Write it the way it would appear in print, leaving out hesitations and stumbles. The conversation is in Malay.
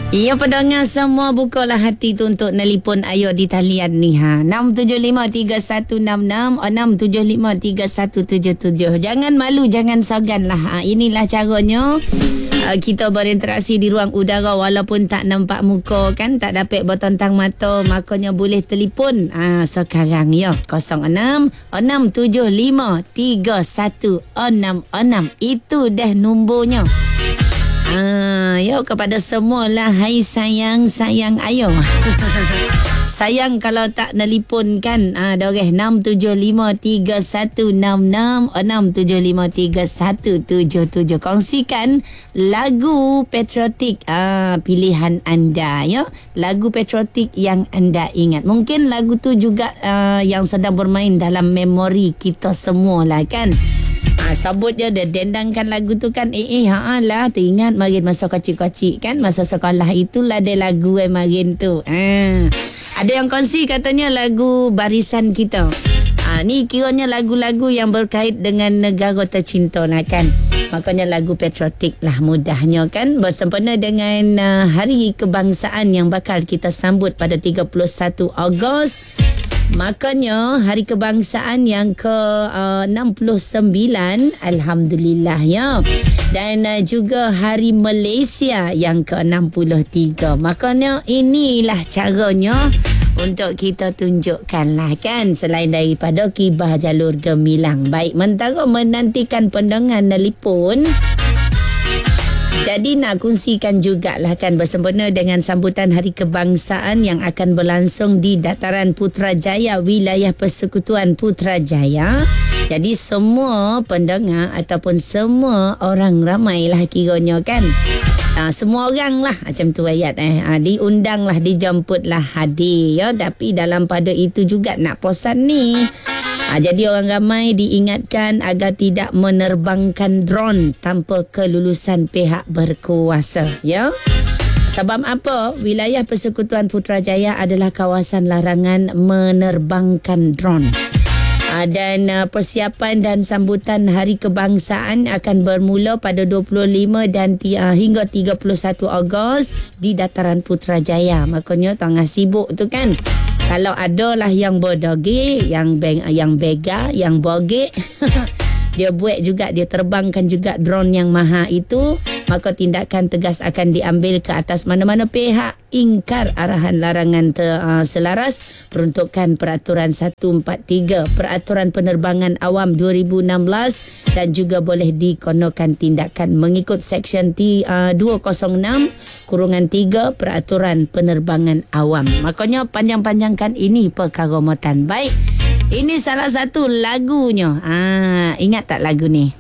Ya, pendengar semua, bukalah hati tu untuk nelipon Ayo di talian ni. 6753166 6753177. Jangan malu, jangan segan lah. Inilah caranya kita berinteraksi di ruang udara walaupun tak nampak muka kan, tak dapat bertentang mata, makanya boleh telefon sekarang ya. 06-675-3166. Itu dah nombornya. Ya, kepada semualah, hai sayang Ayo. Sayang kalau tak nelipon kan. Doreh 6753166 6753177. Kongsikan lagu patriotik pilihan anda ya. Lagu patriotik yang anda ingat. Mungkin lagu tu juga yang sedang bermain dalam memori kita semua lah kan. Sabut je dia dendangkan lagu tu kan. Lah teringat marin masa kecil-kecil kan, masa sekolah itulah dia lagu marin tu. Ada yang kongsi katanya lagu barisan kita. Ni kiranya lagu-lagu yang berkait dengan negara tercinta lah kan. Makanya lagu patriotik lah mudahnya kan. Bersempena dengan Hari Kebangsaan yang bakal kita sambut pada 31 Ogos. Makanya Hari Kebangsaan yang ke-69, Alhamdulillah ya. Dan juga Hari Malaysia yang ke-63. Makanya inilah caranya untuk kita tunjukkan lah kan. Selain daripada kibah jalur gemilang. Baik, mentara menantikan pendengar nelipon, jadi nak kongsikan jugalah kan bersempena dengan sambutan Hari Kebangsaan yang akan berlangsung di Dataran Putrajaya, wilayah Persekutuan Putrajaya. Jadi semua pendengar ataupun semua orang ramailah kiranya kan. Semua orang lah macam tu ayat diundang lah, dijemput lah hadir ya. Tapi dalam pada itu juga nak posan ni. Jadi orang ramai diingatkan agar tidak menerbangkan drone tanpa kelulusan pihak berkuasa ya. Sebab apa? Wilayah Persekutuan Putrajaya adalah kawasan larangan menerbangkan drone. Dan persiapan dan sambutan Hari Kebangsaan akan bermula pada 25 dan hingga 31 Ogos di Dataran Putrajaya. Makanya tengah sibuk tu kan. Kalau ada lah yang berdogi, yang bega, yang bogek, dia buat juga, dia terbangkan juga drone yang mahal itu, maka tindakan tegas akan diambil ke atas mana-mana pihak ingkar arahan larangan selaras peruntukan Peraturan 143 Peraturan Penerbangan Awam 2016 dan juga boleh dikonokan tindakan mengikut Seksyen 206-3 Peraturan Penerbangan Awam. Makanya panjang-panjangkan ini perkara motan. Baik, ini salah satu lagunya. Ingat tak lagu ni?